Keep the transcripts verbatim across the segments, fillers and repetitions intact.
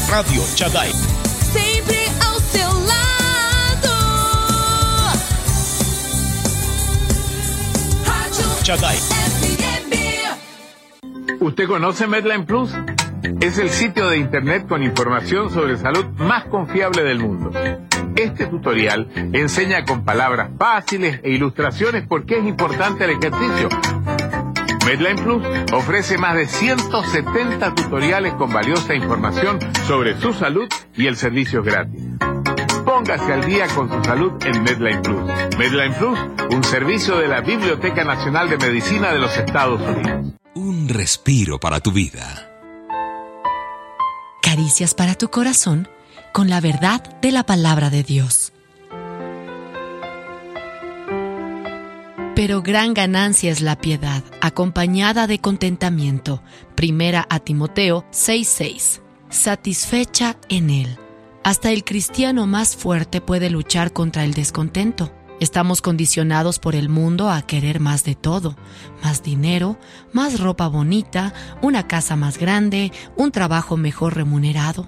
Radio Shaddai. Sempre ao seu lado. Rádio Shaddai. F M. ¿Usted conoce Medline Plus? Es el sitio de internet con información sobre salud más confiable del mundo. Este tutorial enseña con palabras fáciles e ilustraciones por qué es importante el ejercicio. Medline Plus ofrece más de ciento setenta tutoriales con valiosa información sobre su salud y el servicio gratis. Póngase al día con su salud en Medline Plus. Medline Plus, un servicio de la Biblioteca Nacional de Medicina de los Estados Unidos. Un respiro para tu vida. Caricias para tu corazón con la verdad de la palabra de Dios. Pero gran ganancia es la piedad, acompañada de contentamiento. Primera a Timoteo seis seis. Satisfecha en él. Hasta el cristiano más fuerte puede luchar contra el descontento. Estamos condicionados por el mundo a querer más de todo. Más dinero, más ropa bonita, una casa más grande, un trabajo mejor remunerado.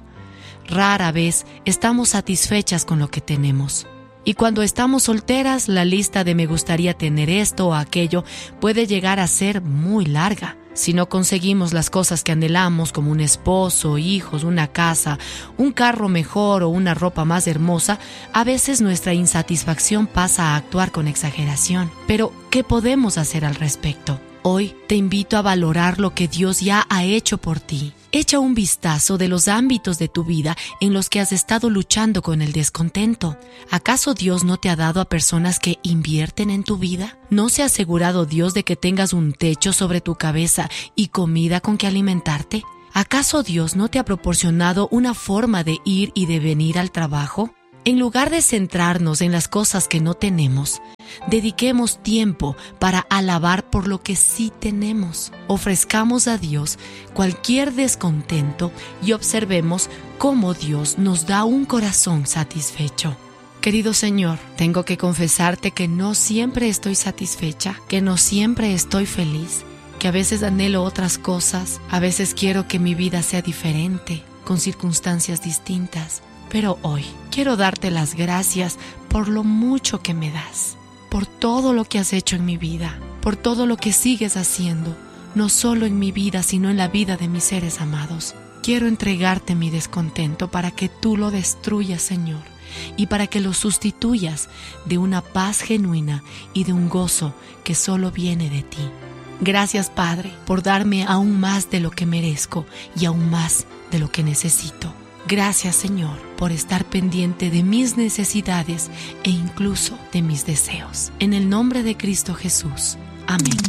Rara vez estamos satisfechas con lo que tenemos. Y cuando estamos solteras, la lista de me gustaría tener esto o aquello puede llegar a ser muy larga. Si no conseguimos las cosas que anhelamos, como un esposo, hijos, una casa, un carro mejor o una ropa más hermosa, a veces nuestra insatisfacción pasa a actuar con exageración. Pero, ¿qué podemos hacer al respecto? Hoy te invito a valorar lo que Dios ya ha hecho por ti. Echa un vistazo de los ámbitos de tu vida en los que has estado luchando con el descontento. ¿Acaso Dios no te ha dado a personas que invierten en tu vida? ¿No se ha asegurado Dios de que tengas un techo sobre tu cabeza y comida con que alimentarte? ¿Acaso Dios no te ha proporcionado una forma de ir y de venir al trabajo? En lugar de centrarnos en las cosas que no tenemos, dediquemos tiempo para alabar por lo que sí tenemos. Ofrezcamos a Dios cualquier descontento y observemos cómo Dios nos da un corazón satisfecho. Querido Señor, tengo que confesarte que no siempre estoy satisfecha, que no siempre estoy feliz, que a veces anhelo otras cosas, a veces quiero que mi vida sea diferente, con circunstancias distintas. Pero hoy quiero darte las gracias por lo mucho que me das, por todo lo que has hecho en mi vida, por todo lo que sigues haciendo, no solo en mi vida, sino en la vida de mis seres amados. Quiero entregarte mi descontento para que tú lo destruyas, Señor, y para que lo sustituyas de una paz genuina y de un gozo que solo viene de ti. Gracias, Padre, por darme aún más de lo que merezco y aún más de lo que necesito. Gracias, Señor, por estar pendiente de mis necesidades e incluso de mis deseos. En el nombre de Cristo Jesús. Amén.